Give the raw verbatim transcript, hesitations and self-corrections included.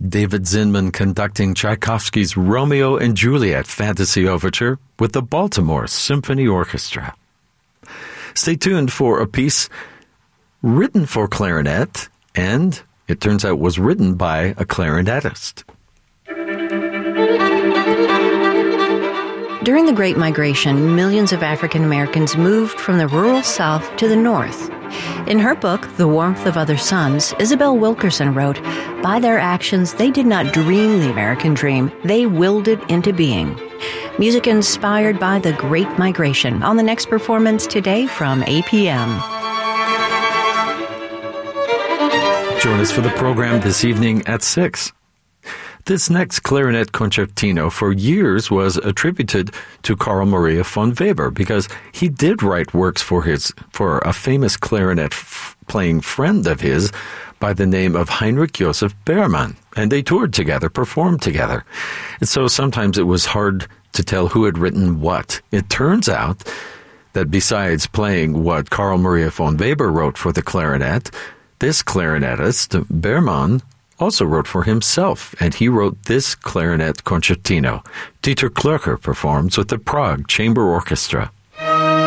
David Zinman conducting Tchaikovsky's Romeo and Juliet Fantasy Overture with the Baltimore Symphony Orchestra. Stay tuned for a piece written for clarinet, and it turns out was written by a clarinetist. During the Great Migration, millions of African Americans moved from the rural South to the North. In her book, The Warmth of Other Suns, Isabel Wilkerson wrote, "By their actions, they did not dream the American dream. They willed it into being." Music inspired by the Great Migration on the next performance today from A P M. Join us for the program this evening at six. This next clarinet concertino for years was attributed to Carl Maria von Weber because he did write works for his for a famous clarinet f- playing friend of his by the name of Heinrich Joseph Beermann, and they toured together, performed together. And so sometimes it was hard to tell who had written what. It turns out that besides playing what Carl Maria von Weber wrote for the clarinet, this clarinetist, Beermann, also wrote for himself, and he wrote this clarinet concertino. Dieter Klöcker performs with the Prague Chamber Orchestra.